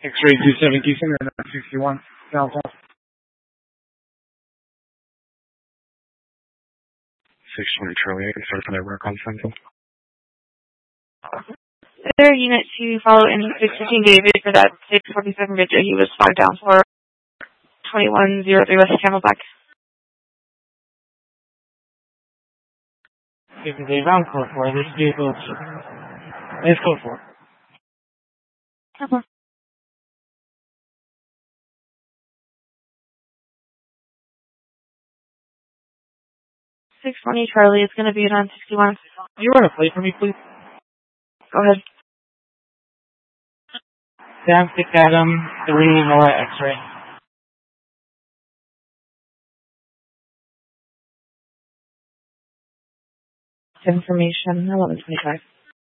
X-ray 270 Houston and 61 Southwest. 620 Charlie, I can start for that work on Central. There, unit to follow in 615 David for that 647 vigil. He was flagged down for 2103 West Camelback. This is a round code for this vehicle. It's code 4. Okay. 620 Charlie, it's going to be on 61. Can you run a plate for me, please? Go ahead. Sam 6 Adam 3 Nora X-ray. Information 1125.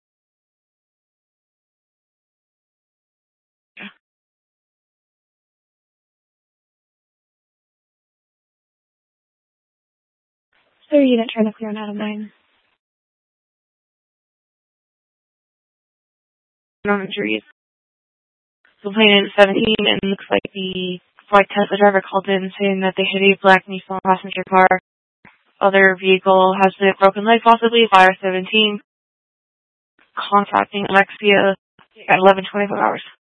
Third unit trying to clear an out of 9. No injuries. So plane in 17, and it looks like the flight Tesla driver called in saying that they hit a black Nissan passenger car. Other vehicle has a broken leg possibly, Fire 17. Contacting Alexia at 11:25 hours.